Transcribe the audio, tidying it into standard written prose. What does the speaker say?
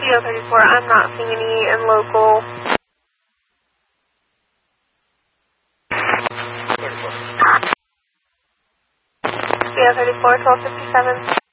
Studio 34, I'm not seeing any in local. 34. Studio 34, 1257.